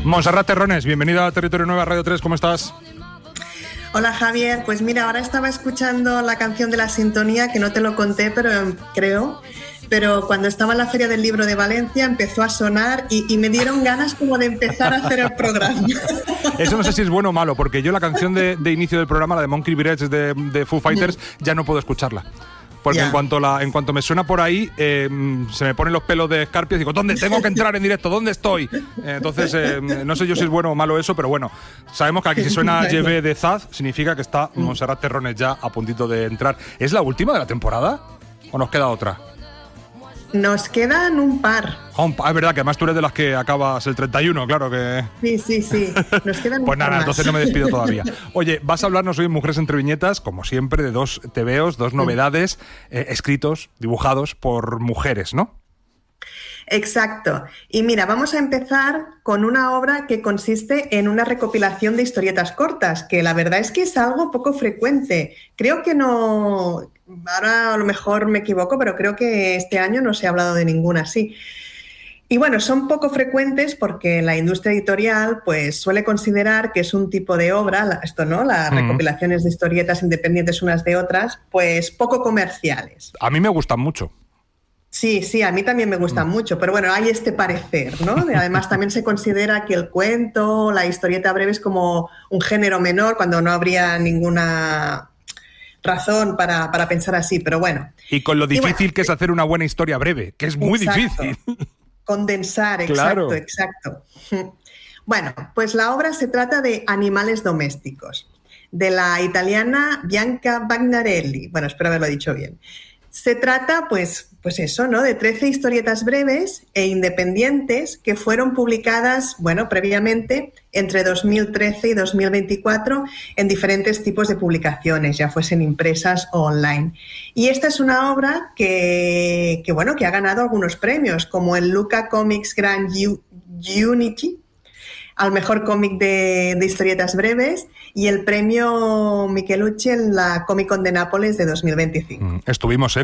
Montserrat Terrones, bienvenida a Territorio Nueva Radio 3, ¿cómo estás? Hola Javier, pues mira, ahora estaba escuchando la canción de la sintonía, que no te lo conté, pero cuando estaba en la Feria del Libro de Valencia empezó a sonar y me dieron ganas como de empezar a hacer el programa. Eso no sé si es bueno o malo, porque yo la canción de inicio del programa, la de Monkey Bridge de Foo Fighters, ya no puedo escucharla. Porque en cuanto me suena por ahí, se me ponen los pelos de escarpias y digo, ¿dónde tengo que entrar en directo? ¿Dónde estoy? Entonces, no sé yo si es bueno o malo eso, pero bueno, sabemos que aquí si suena Llevé de Zaz, significa que está Montserrat Terrones ya a puntito de entrar. ¿Es la última de la temporada o nos queda otra? Nos quedan un par. Es verdad que además tú eres de las que acabas el 31, claro que... Sí. Nos quedan un Pues nada, par entonces más. No me despido todavía. Oye, vas a hablarnos hoy en Mujeres entre Viñetas, como siempre, de dos tebeos, dos novedades, escritos, dibujados por mujeres, ¿no? Exacto. Y mira, vamos a empezar con una obra que consiste en una recopilación de historietas cortas, que la verdad es que es algo poco frecuente. Creo que no... Ahora a lo mejor me equivoco, pero creo que este año no se ha hablado de ninguna así. Y bueno, son poco frecuentes porque la industria editorial pues suele considerar que es un tipo de obra, esto no, las recopilaciones de historietas independientes unas de otras, pues poco comerciales. A mí me gustan mucho. Sí, a mí también me gustan mucho, pero bueno, hay este parecer, ¿no? Además también se considera que el cuento, la historieta breve es como un género menor cuando no habría ninguna razón para pensar así, pero bueno. Y con lo difícil que es hacer una buena historia breve, que es muy difícil. Condensar, Claro. exacto. Bueno, pues la obra se trata de Animales domésticos, de la italiana Bianca Bagnarelli. Bueno, espero haberlo dicho bien. Se trata, pues eso, ¿no? De 13 historietas breves e independientes que fueron publicadas, bueno, previamente entre 2013 y 2024 en diferentes tipos de publicaciones, ya fuesen impresas o online. Y esta es una obra que ha ganado algunos premios, como el Luca Comics Grand Unity, al mejor cómic de historietas breves, y el premio Michelucci en la Comic Con de Nápoles de 2025. Estuvimos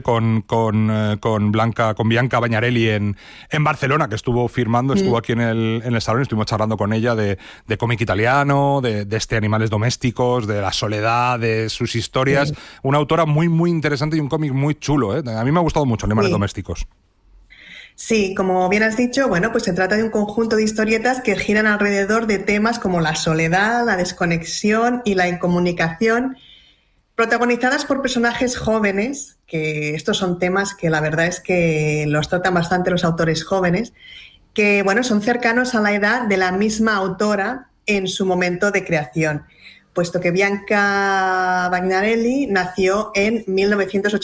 con Bianca Bagnarelli en Barcelona, que estuvo firmando, estuvo aquí en el salón, estuvimos charlando con ella de cómic italiano, de Animales domésticos, de la soledad, de sus historias. Sí. Una autora muy, muy interesante y un cómic muy chulo, ¿eh? A mí me ha gustado mucho Animales domésticos. Sí, como bien has dicho, bueno, pues se trata de un conjunto de historietas que giran alrededor de temas como la soledad, la desconexión y la incomunicación, protagonizadas por personajes jóvenes, que estos son temas que la verdad es que los tratan bastante los autores jóvenes, que, bueno, son cercanos a la edad de la misma autora en su momento de creación, puesto que Bianca Bagnarelli nació en 1980.